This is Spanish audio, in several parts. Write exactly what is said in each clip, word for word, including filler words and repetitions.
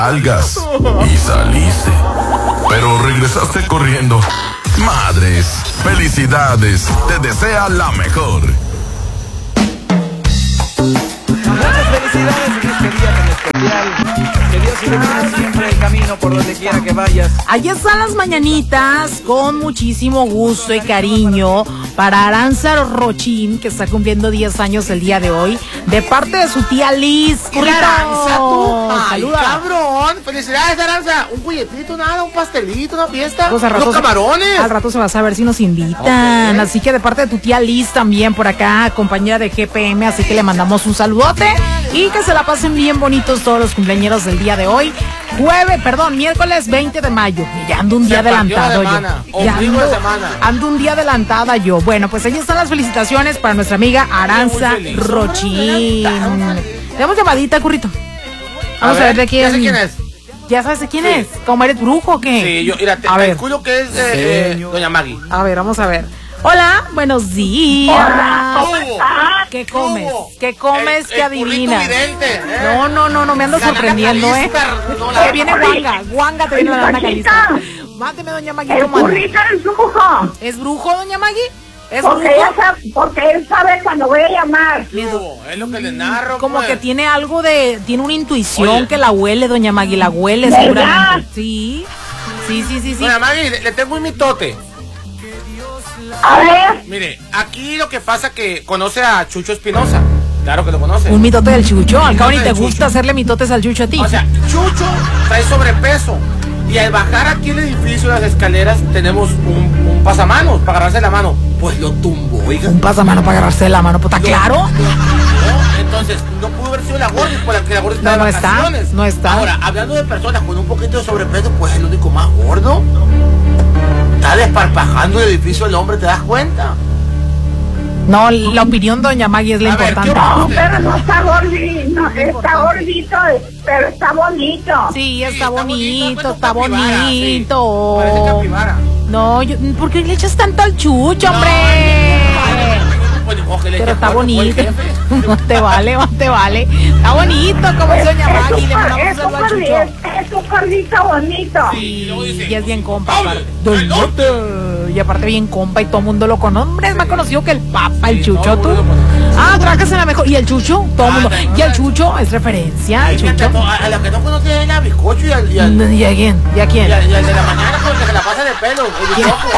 algas y saliste, pero regresaste corriendo. Madres, felicidades, te desea la mejor. Muchas felicidades en este día tan especial. Que Dios ilumine siempre el camino por donde quiera que vayas. Allí están las mañanitas con muchísimo gusto y cariño para Aranza Rochín, que está cumpliendo diez años el día de hoy, de parte de su tía Liz. Aranza, tú. Ay, Saluda. cabrón. Felicidades, Aranza. Un polletito, nada, un pastelito, una fiesta. Pues al rato Los se- camarones. Al rato se va a saber si nos invitan. Okay. Así que de parte de tu tía Liz también por acá, compañera de G P M, así que le mandamos un saludote y que se la pasen bien bonitos todos los cumpleañeros del día de hoy. Jueves, perdón, miércoles veinte de mayo. Ya ando un día Se partió adelantado la yo. semana, Ya ombligo de ando, semana. ando un día adelantada yo. Bueno, pues ahí están las felicitaciones para nuestra amiga Aranza Muy feliz. Rochín. Tenemos llamadita, Currito. Vamos a ver, de quién. Ya sé quién es. ¿Ya sabes de quién Sí. es? ¿Cómo eres brujo o qué? Sí, yo, mira, te A ver. calculo que es eh, eh, Doña Maggie. A ver, vamos a ver. Hola, buenos días. ¿Qué comes? Hugo. ¿Qué comes? El- ¿Qué el burrito adivinas? vidente, ¿eh? No, no, no, no me andas La nana sorprendiendo, ¿eh? Calista, no, la- Que viene Guanga, Guanga te viene la nana Calista. Máteme, doña Maggie, El ¿cómo anda? burrito es brujo. ¿Es brujo, doña Maggie? ¿Es Porque, brujo? ella sabe, porque él sabe cuando voy a llamar. Hugo, es lo que le narro. Como pues. que tiene algo de, tiene una intuición Oye. que la huele, doña Maggie, la huele ¿Verdad? seguramente. Sí, sí, sí, sí, sí. Doña Maggie, le, le tengo un mitote. A ver, Mire, aquí lo que pasa que conoce a Chucho Espinosa. Claro que lo conoce. Un mitote del Chucho, al cabo ni mitote te del gusta Chucho. hacerle mitotes al Chucho a ti. O sea, Chucho trae sobrepeso. Y al bajar aquí el edificio, las escaleras, tenemos un, un pasamanos para agarrarse la mano. Pues lo tumbó, oiga. Un pasamano para agarrarse de la mano, puta, Lo- claro. lo tumbó. Entonces, no pudo haber sido la Gordis por la que la Gordis está No, de no está, vacaciones. no está. Ahora, hablando de personas con un poquito de sobrepeso, pues es el único más gordo. Está desparpajando el edificio el hombre, ¿te das cuenta? No, la opinión de doña Maggie es la A ver, importante. ¿qué no, opina? pero no está gordito, no, está gordito, pero está bonito. Sí, está Sí, bonito, pues, está un capibara, sí. bonito. Parece capibara. No, yo, ¿por qué le echas tanto al Chucho, hombre? Pues, ni modo que le Pero eche está gordo, pues, bonito. el jefe. No te vale, no te vale. Está bonito, como dice doña Es Maggie. Le un- mandamos es saludo al un Chucho. gordito, es un gordito bonito. Y luego dice, Y es bien compa, ¡Doble! aparte. ¡Del norte! Y aparte bien compa y todo el mundo lo conoce. Hombre, es más conocido que el Papa, el Sí, Chucho, todo el tú. mundo lo conoce. Ah, trabajas en la mejor. ¿Y el Chucho? Todo el Ah, mundo. no, Y el no, Chucho es referencia, el Fíjate, Chucho. a, a la que no conoce es la bizcocho y al, y al, ¿Y a quién? ¿Y a y quién? al- y al de la mañana porque se la pasa de pelo. El ¿Quién? bizcocho.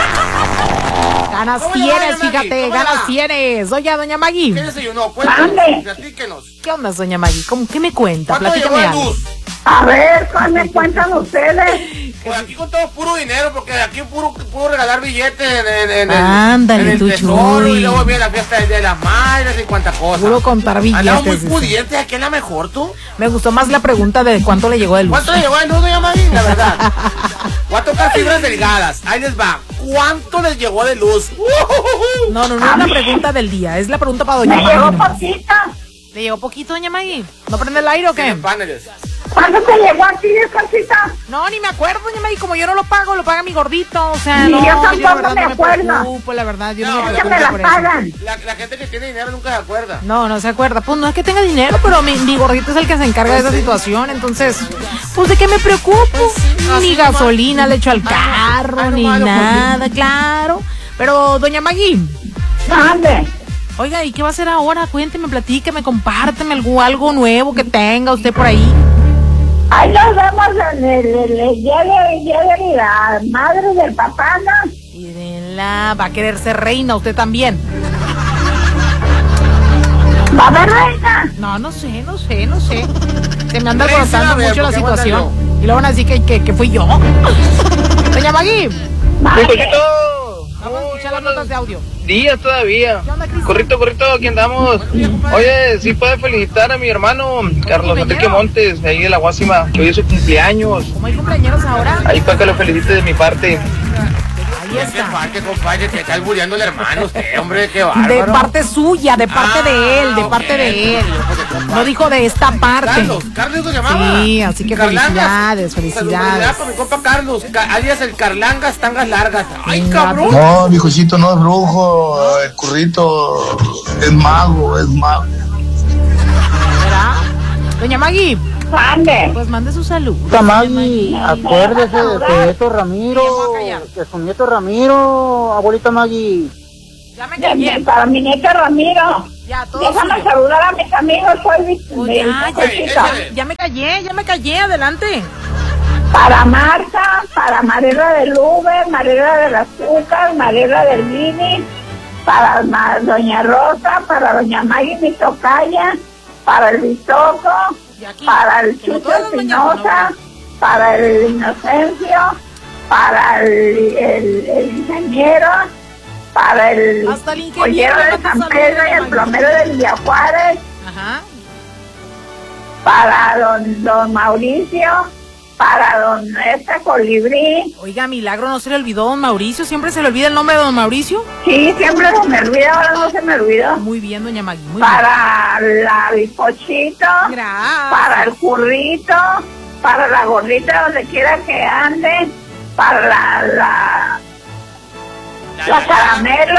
Ganas ¿Cómo le va, tienes, doña Maggie? fíjate, ¿Cómo le ganas va? tienes. Oye, doña Maggie. ¿Qué desayunó? Cuéntanos, Ande. platíquenos. ¿Qué onda, doña Maggie? ¿Cómo, ¿Qué me cuenta? ¿Cuánto llegó Platícame de algo. luz? A ver, ¿cuál me cuentan ustedes? Pues aquí con todo puro dinero, porque aquí puro, puro regalar billetes en, en, en, el- Ándale, en el tú, tesoro, Chuy. y luego viene la fiesta del Día de las Madres y cuánta cosa. Puro contar Andamos muy billetes. dice. pudientes, aquí es la mejor, tú. Me gustó más la pregunta de cuánto le llegó de luz. ¿Cuánto le llegó de luz, doña Maggie? La verdad. Voy a tocar fibras delgadas. Ahí les va. ¿Cuánto les llegó de luz? No, no, no es la pregunta del día, es la pregunta para doña Me Maggie. llegó nomás. poquito. ¿Le llegó poquito, doña Maggie? ¿No prende el aire o qué? Tienen paneles. ¿Cuándo te llegó a ti, Cosita? No, ni me acuerdo, doña Maggie, como yo no lo pago, lo paga mi gordito, o sea, Ni no, yo la tampoco verdad me no me acuerdo. preocupo, la verdad, yo no, No, me Que pero me preocupo la por eso. pagan. La, la gente que tiene dinero nunca se acuerda. No, no se acuerda. Pues no es que tenga dinero, pero mi, mi gordito es el que se encarga de esa situación. Entonces, pues de qué me preocupo. Ni así gasolina le echo al carro, ah, no ni malo, nada, claro. Pero, doña Maggie, ¿Dónde? oiga, ¿y qué va a hacer ahora? Cuénteme, platíqueme, compárteme algo, algo nuevo que tenga usted por ahí. Ahí nos vemos en el, el, el día de, día de la madre del papá, ¿no? Y de la va a querer ser reina usted también. ¿Va a haber reina? No, no sé, no sé, no sé. Se me anda Reina, alborotando a ver, mucho la ¿por qué situación. aguantan Y luego van a decir que, que, que fui yo. Doña Maggie, Madre. vamos a escuchar las notas de audio. Días todavía. ¿Qué onda, Cristian? Corrito, corrito, aquí andamos. Oye, sí puede felicitar a mi hermano Carlos Enrique Montes, de ahí de la Guásima, que hoy es su cumpleaños. ¿Cómo hay cumpleaños ahora? Ahí para que lo felicite de mi parte. Ahí Qué está. parte, compadre, te está albureando el hermano usted, hombre, qué De bárbaro. parte suya, de parte Ah, de él, de ok. parte de él. No dijo de esta parte. Carlos, Carlos se llamaba. Sí, así que Carlangas. felicidades, felicidades. Felicidades para mi compa Carlos, Ca- alias el Carlangas, tangas largas. Ay, Sí, cabrón. No, mi hijito no es brujo, el currito es mago, es mago. ¿Verdad? Doña Maggie, Mande. Pues mande su salud. Maggie, acuérdese de su nieto Ramiro, de su nieto Ramiro, abuelita Maggie. Ya me De- callé. de- Para mi nieto Ramiro. Ya, todo Déjame suyo. saludar a mis amigos, soy Vic- Oh, de- ya, ya, Cosita. ya, ya me callé, ya me callé, adelante. Para Marta, para Mariela del Uber, Mariela del Azúcar, Mariela del Mini, para Ma- Doña Rosa, para Doña Maggie mi tocaya, para el Bisoco, Y aquí, para el como Chucho todas las mañanas, Espinosa, para el Inocencio, para el, el, el ingeniero, para el Hasta el ingeniero pollero le de manda San saludos, Pedro y el Maggie. plomero de Villa Juárez, Ajá. para don, don Mauricio, para don este Colibrí. Oiga, milagro, no se le olvidó don Mauricio. ¿Siempre se le olvida el nombre de don Mauricio? Sí, siempre se me olvida, ahora no se me olvidó. Muy bien, doña Maggie, muy Para la bizcochito, bien. Gracias. para el currito, para la gordita donde quiera que ande, para la, la, la caramelo,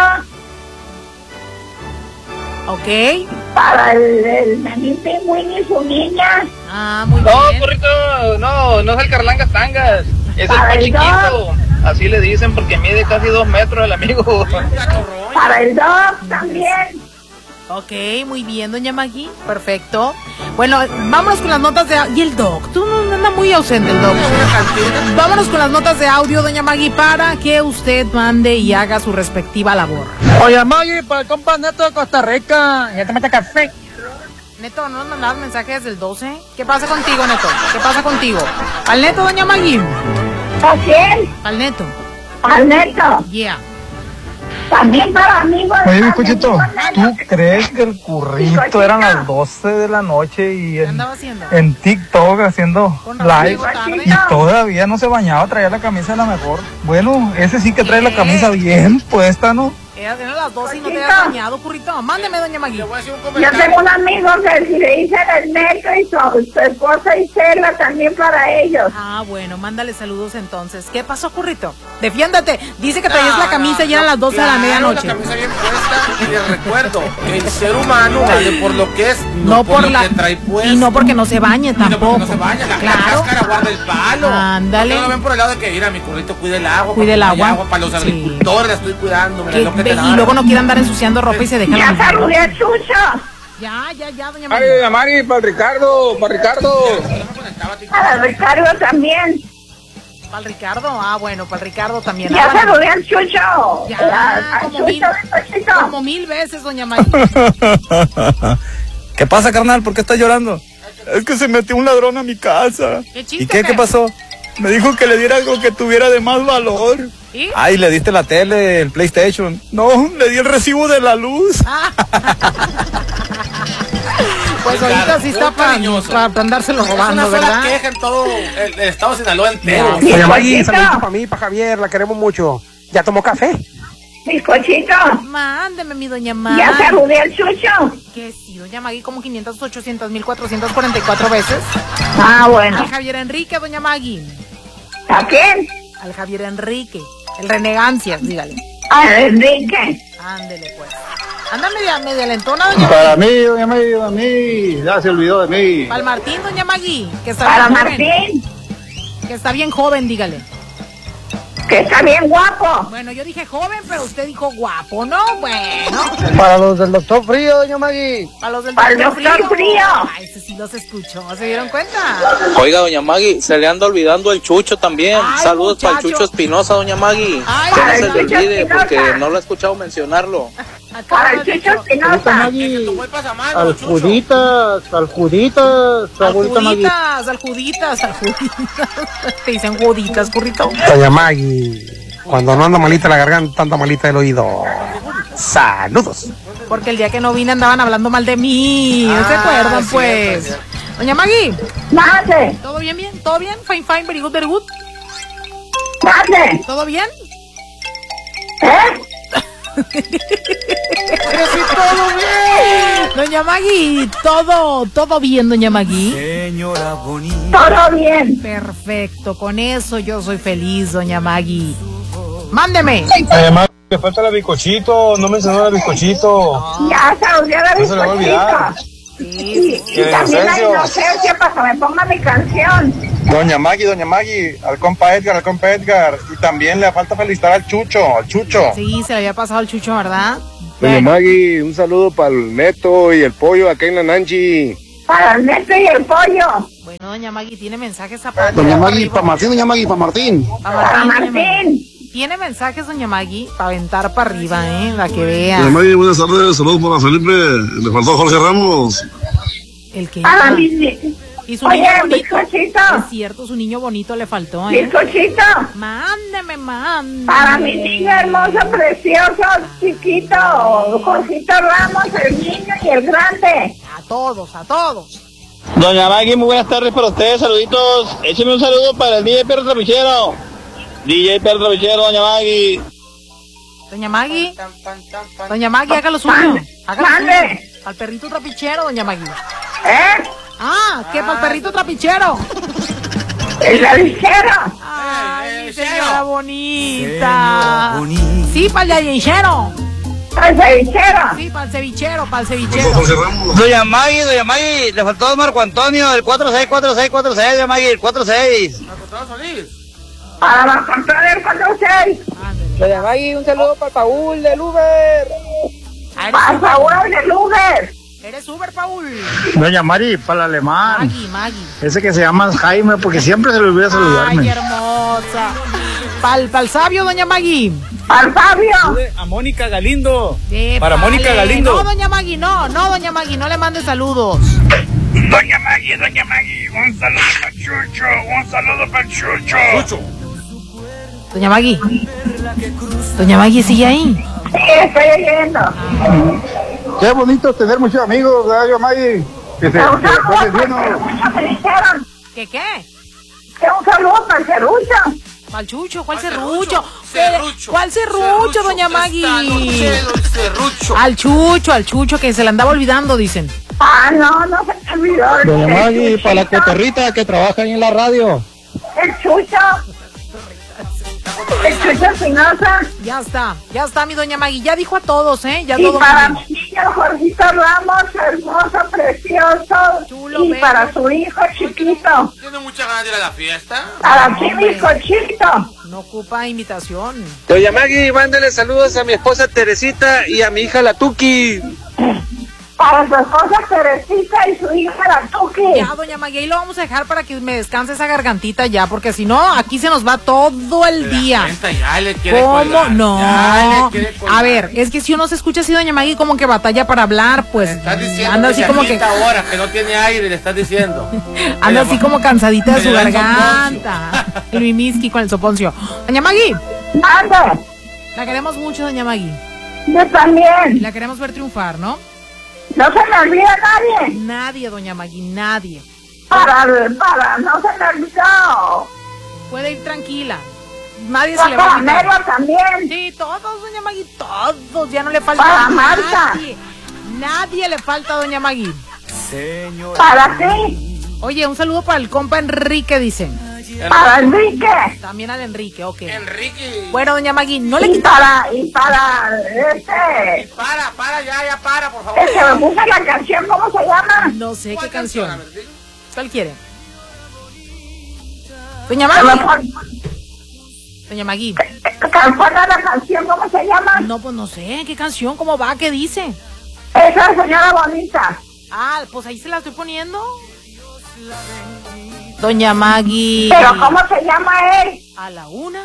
Ok. para el, el nenito Winnie y su niña, Ah, muy No, bien. burrito, no, no es el Carlangas Tangas. Es el Para el chiquito. Así le dicen porque mide casi dos metros el amigo. para el dog también. Ok, muy bien, doña Maggie. Perfecto. Bueno, vámonos con las notas de audio. Y el doc, tú no anda muy ausente el doc. Vámonos con las notas de audio, doña Maggie, para que usted mande y haga su respectiva labor. Oye, Maggie, para el compa Neto de Costa Rica, ya te mete café. Neto, ¿no nos mandabas mensajes del doce? ¿Qué pasa contigo, Neto? ¿Qué pasa contigo? ¿Al Neto, doña Maggie? ¿A quién? Al Neto. Al neto. Yeah. También para amigos. Oye, para bizcochito, amigos ¿tú netos. crees que el currito eran las doce de la noche y ¿Qué en, andaba haciendo? en TikTok haciendo Con razón live llegó tarde. y todavía no se bañaba, traía la camisa de la mejor? Bueno, ese sí que trae la ¿Qué? camisa bien puesta, ¿no? Eran eran las doce y no te Currito. habías bañado, currito. Mándeme, doña Maggie. Le voy a decir un Yo comentario. tengo un amigo que si le dicen el neto y su, su esposa Isela también para ellos. Ah, bueno, mándale saludos entonces. ¿Qué pasó, currito? Defiéndate. Dice que traías No, la camisa no, y eran no, las doce de la claro, medianoche. La camisa bien puesta y les recuerdo que el ser humano vale por lo que es, no, No por, por lo la que trae puesto. y no porque no se bañe Y no tampoco. porque no se baña, la, la Claro. cáscara guarda el palo. Ándale. ¿Por qué no lo ven por el lado de que, mira, mi currito cuide el agua? Cuide el porque no hay agua. Para los Sí. agricultores la estoy cuidando. Mira Que- lo que te ve- da. y luego no quiere andar ensuciando ropa y se deja Ya la saludé a Chucho. Ya, ya, ya, doña Ay, Maggie. Mari, para Ricardo, para Ricardo. Para Ricardo también. Para el Ricardo. Ah, bueno, para el Ricardo también. Ya Ah, bueno. saludé al Chucho. Ya, A- a como mil, Chucho, bizcochito. como mil veces, doña Maggie. ¿Qué pasa, carnal? ¿Por qué estás llorando? Es que se metió un ladrón a mi casa. ¿Qué chiste, ¿Y qué? ¿Qué Fer? pasó? Me dijo que le diera algo que tuviera de más valor. ¿Y? Ay, le diste la tele, el PlayStation. No, le di el recibo de la luz. Ah. Pues ahorita sí está para, cariñoso. para andárselo Es una robando, sola ¿verdad? queja en todo el, el estado de Sinaloa entero. Ya. Oye, Maggie, Bizcochito. saluditos para mí, para Javier, la queremos mucho. ¿Ya tomó café? Bizcochito. Mándeme, mi doña Ya Maggie. saludé al Chucho. Que sí, doña Maggie, como quinientos, ochocientos, mil cuatrocientos cuarenta y cuatro veces. Ah, bueno. Al Javier Enrique, doña Maggie. ¿A quién? Al Javier Enrique. El renegancias, dígale. A Enrique. Ándele, pues. Anda media, media lentona, doña Para Maggie. mí, doña Maggie, para mí. Ya se olvidó de mí. Para el Martín, doña Maggie. Que está Para bien joven. Martín, Que está bien joven, dígale. que está bien guapo. Bueno, yo dije joven, pero usted dijo guapo, ¿no? Bueno. Para los del doctor Frío, doña Maggie. Para los del Para el doctor Frío. Ay, ese sí los escuchó. ¿Se dieron cuenta? Oiga, doña Maggie, se le anda olvidando el Chucho también. Ay, Saludos para el muchacho. Chucho Espinosa, doña Maggie. Ay, Que no para se el le Chucho olvide Espinosa. porque no lo he escuchado mencionarlo. Para el Chucho Espinosa. Maggie. Tomó el pasamano, Al Chucho. Juditas, al Juditas, Al abuelita Maggie. juditas, al juditas, al juditas. Te dicen juditas, currito. Doña Maggie, cuando no anda malita la garganta, anda malita el oído. Saludos. Porque el día que no vine andaban hablando mal de mí. ¿No se Ah, acuerdan, cierto, pues? cierto. Doña Maggie, Mande, ¿todo bien, bien? ¿Todo bien? Fine, fine, very good, very good. mande. ¿Todo bien? ¿Eh? Pero sí, todo bien. Doña Maggie, todo, todo bien, doña Maggie. Todo bien. Perfecto, con eso yo soy feliz, doña Maggie. Mándeme. Además, me falta la bizcochito, no mencionó la bizcochito. Ya saludé a la No se le va a olvidar. bizcochito. Sí, Y, y también la inocencia para que me ponga mi canción. Doña Maggie, doña Maggie, al compa Edgar, al compa Edgar. Y también le falta felicitar al Chucho, al Chucho. Sí, se le había pasado al Chucho, ¿verdad? Doña Bueno. Maggie, un saludo para el Neto y el Pollo acá en la Nanchi. Para el Neto y el Pollo. Bueno, doña Maggie, ¿tiene mensajes aparte? Doña Maggie, para Martín, doña Maggie, para Martín. Para Martín. Tiene mensajes, doña Maggie, para aventar para arriba, ¿eh? La que vea. Doña Maggie, buenas tardes, saludos para Felipe. Le faltó Jorge Ramos. El que Para iba. mi... Y su Oye, niño bonito. bizcochito. Es cierto, su niño bonito le faltó, ¿eh? Bizcochito. Mándeme, mándeme. Para mi niño hermoso, precioso, chiquito, Jorgito Ramos, el niño y el grande. A todos, a todos. Doña Maggie, muy buenas tardes para ustedes, saluditos. Écheme un saludo para el D J Perro Trapichero. D J Perro Trapichero, doña Maggie. Doña Maggie. Doña Maggie, haga lo suyo. Haga lo suyo. Al perrito trapichero, doña Maggie. ¿Eh? Ah, ¿qué para el perrito trapichero? El cevichero. Ay, señora bonita. Sí, para el cevichero. ¿Para el cevichero? Sí, para el cevichero, para el cevichero. Doña Maggie, doña Maggie, le faltó Marco Antonio, el cuatro seis cuatro seis cuatro seis, doña Maggie, el cuatro seis. Para Marco Antonio el cuatro seis. Doña Maggie, un saludo para Paul del Uber. Para Paul del Uber. Eres Uber, Paul. Doña Mari, para el alemán. Maggie, Maggie. Ese que se llama Jaime, porque siempre se le olvida saludarme. Ay, hermosa. Pal, pal sabio, doña Maggie. Al Fabio. A Mónica Galindo. Eh, Para vale. Mónica Galindo. No, doña Maggie, no, no, doña Maggie, no le mande saludos. Doña Maggie, doña Maggie, un saludo para Chucho, un saludo para Chucho. Chucho. Doña Maggie. Doña Maggie, ¿sigue ahí? Sí, estoy oyendo. Qué bonito tener muchos amigos, ¿verdad, doña Maggie? Que se, que se ponen bien, ¿no? Me dijeron ¿Qué qué? que un saludo para el Cerucho. ¿Cuál chucho? ¿Cuál serrucho? ¿Cuál serrucho, doña Maggie? Al chucho, al chucho, que se le andaba olvidando, dicen. Ah, no, no se me olvidó. Doña Maggie, para la cotorrita que trabaja ahí en la radio. El Chucho. El Chucho Espinosa. Ya está, ya está mi doña Maggie, ya dijo a todos, ¿eh? Ya Y todo para bien. mi niño Jorgito Ramos, hermoso, precioso. Chulo, y bello. para su hijo chiquito. ¿Tiene muchas ganas de ir a la fiesta? Para ti, mi cochito. No ocupa invitación. Doña Maggie, mándale saludos a mi esposa Teresita y a mi hija la Tuki. Para su esposa Teresita y su hija la Tuki. Ya, doña Maggie, ahí lo vamos a dejar para que me descanse esa gargantita ya, porque si no, aquí se nos va todo el día. Ya le quiere ¿Cómo? colgar, No. ya le quiere colgar. A ver, es que si uno se escucha así, doña Maggie, como que batalla para hablar, pues Estás diciendo anda que así se como que agita ahora, que no tiene aire, le estás diciendo. anda así como cansadita de Me su da el garganta. El mimiski con el soponcio. Doña Maggie, Anda, la queremos mucho, doña Maggie. yo también. La queremos ver triunfar, ¿no? No se me olvida nadie. Nadie, doña Maggie, nadie. Para, para, no se me olvidó. Puede ir tranquila. Nadie se La le va a olvidar. Caramelo también. Sí, todos, doña Maggie, todos. Ya no le falta Para a Marta. nadie. Nadie le falta a doña Maggie. Para ti. Oye, un saludo para el compa Enrique, dicen. Para Enrique. También al Enrique, ok. Enrique. Bueno, doña Maggie, no le Y quita. para, y para este. Para, para, ya, ya, para, por favor. El que me puso la canción, ¿cómo se llama? No sé qué ¿Cuál canción. A ver, di- ¿Cuál quiere? Doña Que me Maggie. pon- Doña Maggie. que me ponga la canción, ¿cómo se llama? No, pues no sé. ¿Qué canción? ¿Cómo va? ¿Qué dice? Esa señora bonita. Ah, pues ahí se la estoy poniendo. Doña Maggie. Pero ¿cómo se llama él? A la una.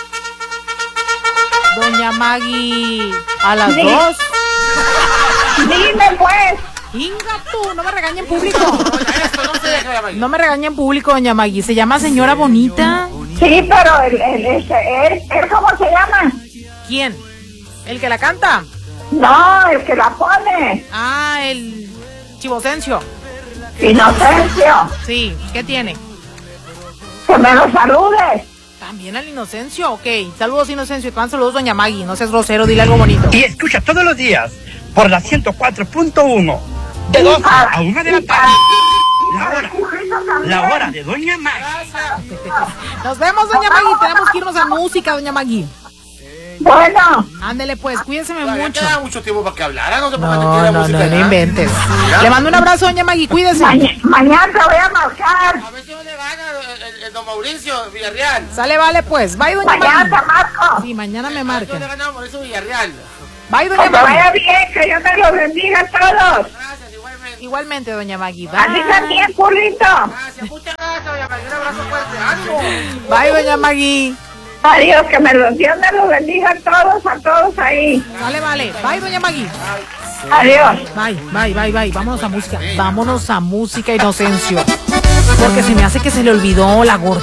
Doña Maggie. A las Sí. dos. Dime pues. Inga tú, no me regañe en público. Ya, esto no se deja de bailar. No me regañe en público, doña Maggie. Se llama señora bonita. Sí, pero el, el, ese, él, él, ¿cómo se llama? ¿Quién? ¿El que la canta? No, el que la pone. Ah, el Chivocencio. Inocencio. Sí, ¿qué tiene? Que me lo saludes. También al Inocencio, ok. Saludos, Inocencio. Te van saludos, doña Maggie. No seas grosero, dile algo bonito. Y escucha todos los días por la ciento cuatro punto uno de dos a una de la tarde. La hora, la hora de doña Maggie. Nos vemos, doña Maggie. Tenemos que irnos a música, doña Maggie. Bueno. Ándele pues, cuídese Todavía mucho. queda mucho tiempo para que hablara, no se ponga No, la no, música. no, no inventes. Le mando un abrazo, doña Maggie, cuídese. Maña, mañana te voy a marcar. A ver si no le gana el, el, el don Mauricio Villarreal. Sale, vale pues. Bye, doña Mañana Maggie. te marco. Sí, mañana me Yo marca. le ganaba Mauricio Villarreal. Bye, Que doña te vaya Maggie. bien, que Dios me los bendiga a todos. Gracias, igualmente. Igualmente, doña Maggie. A ti Bye. también, culito. Gracias, muchas gracias, doña Maggie. Un abrazo fuerte. ¡Ánimo! Bye, doña Maggie. Adiós, que me los, Dios me los bendiga a todos, a todos ahí. Sale, vale. Bye, doña Maggie. Adiós. Bye, bye, bye, bye. Vámonos a música. Vámonos a música, Inocencio. Porque se me hace que se le olvidó la gorda.